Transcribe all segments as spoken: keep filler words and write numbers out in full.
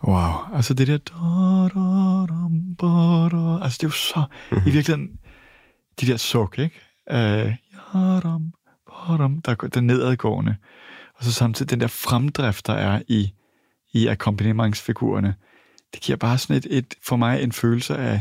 Wow, altså det der... Altså det er jo så... Mm-hmm. I virkeligheden, de der suk, ikke? Uh, der er den nedadgående. Og så samtidig den der fremdrift, der er i, i akkompagnementsfigurerne. Det giver bare sådan et, et, for mig en følelse af,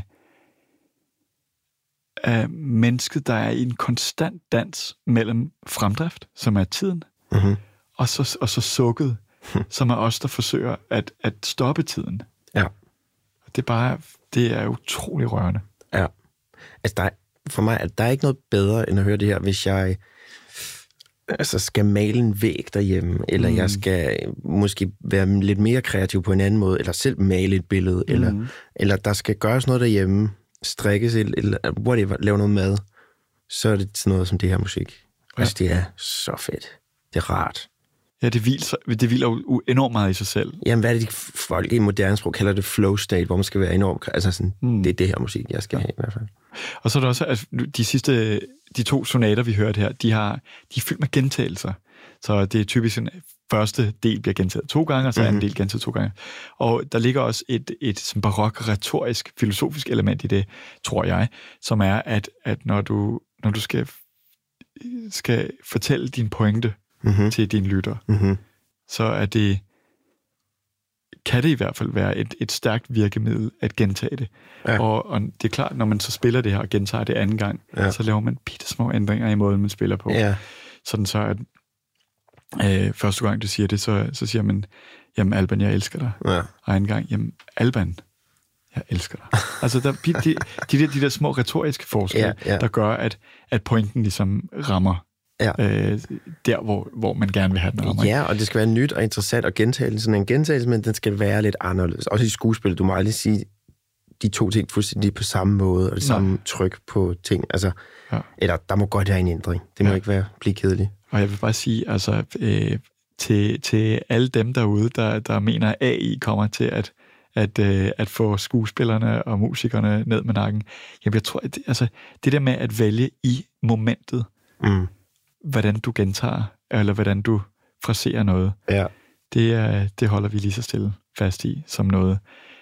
af mennesket, der er i en konstant dans mellem fremdrift, som er tiden, mm-hmm. og, så, og så sukket, hmm. som er os, der forsøger at, at stoppe tiden. Ja. Det er bare, det er utrolig rørende. Ja. Altså, der er, for mig, at der er ikke noget bedre, end at høre det her, hvis jeg altså, skal male en væg derhjemme, eller mm. jeg skal måske være lidt mere kreativ på en anden måde, eller selv male et billede, mm. eller, eller der skal gøres noget derhjemme, strikkes, eller whatever, lave noget mad, så er det sådan noget som det her musik. Ja. Altså, det er så fedt. Det er rart. Ja, det hviler, det hviler jo enormt meget i sig selv. Jamen, hvad er det, de folk i moderne sprog kalder det flow state, hvor man skal være enormt... Altså, sådan, mm. det er det her musik, jeg skal ja. have i hvert fald. Og så er der også, at de sidste, de to sonater, vi hørte her, de, har, de er fyldt med gentagelser. Så det er typisk, en første del bliver gentaget to gange, og så mm-hmm. anden del gentaget to gange. Og der ligger også et, et barok, retorisk, filosofisk element i det, tror jeg, som er, at, at når du, når du skal, skal fortælle din pointe, Mm-hmm. til dine lytter, mm-hmm. så er det, kan det i hvert fald være et, et stærkt virkemiddel at gentage det. Ja. Og, og det er klart, når man så spiller det her og gentager det anden gang, ja. så laver man bitte små ændringer i måden, man spiller på. Ja. Sådan så, at øh, første gang, du siger det, så, så siger man, jamen Alban, jeg elsker dig. Ja. Og anden gang, jamen Alban, jeg elsker dig. Altså, der, de, de, de, der, de der små retoriske forskelle, ja, ja. der gør, at, at pointen ligesom rammer Ja. Øh, der, hvor, hvor man gerne vil have den rammer. Ja, og det skal være nyt og interessant og gentagelse. Sådan en gentagelse, men den skal være lidt anderledes. Også i skuespil, du må aldrig sige de to ting fuldstændig på samme måde, og det samme Nej. tryk på ting. Altså, ja. Eller der må godt være en ændring. Det må ja. ikke være blive kedeligt. Og jeg vil bare sige, altså, øh, til, til alle dem derude, der, der mener, at A I kommer til at, at, øh, at få skuespillerne og musikerne ned med nakken. Jamen, jeg tror, at det, altså, det der med at vælge i momentet, mm. hvordan du gentager, eller hvordan du fraserer noget, ja. det, er, det holder vi lige så stille fast i, som noget,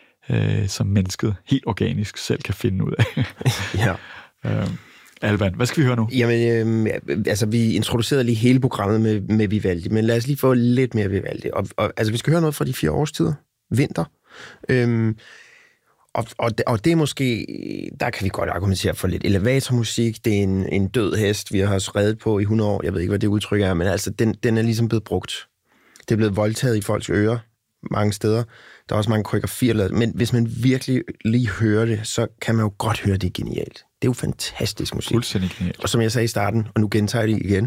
øh, som mennesket helt organisk selv kan finde ud af. ja. øh, Alban, hvad skal vi høre nu? Jamen, øh, altså, vi introducerede lige hele programmet med, med Vivaldi, men lad os lige få lidt mere Vivaldi. Og, og, altså, vi skal høre noget fra de fire årstider. Vinter. Øhm, Og, og, og det er måske, der kan vi godt argumentere for lidt elevatormusik. Det er en, en død hest, vi har reddet på i hundrede år. Jeg ved ikke, hvad det udtryk er, men altså, den, den er ligesom blevet brugt. Det er blevet voldtaget i folks ører mange steder. Der er også mange koreografier, men hvis man virkelig lige hører det, så kan man jo godt høre, det er genialt. Det er jo fantastisk musik. Fuldstændig genialt. Og som jeg sagde i starten, og nu gentager jeg det igen,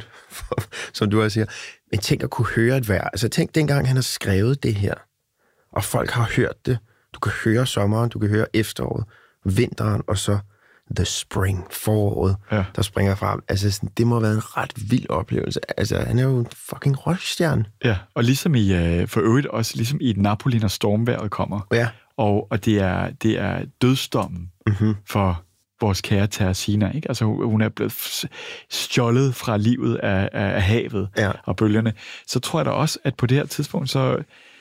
som du også siger, men tænk at kunne høre et værd. Altså tænk dengang, han har skrevet det her, og folk har hørt det. Du kan høre sommeren, du kan høre efteråret, vinteren, og så the spring, foråret, ja. der springer frem. Altså, sådan, det må have været en ret vild oplevelse. Altså, han er jo en fucking rockstjerne. Ja, og ligesom i, uh, for øvrigt også, ligesom i Napoli, når stormvejret kommer. Ja. Og, og det er, det er dødsdommen mm-hmm. for vores kære Teresina, ikke? Altså, hun er blevet stjålet fra livet af, af havet ja. og bølgerne. Så tror jeg da også, at på det her tidspunkt, så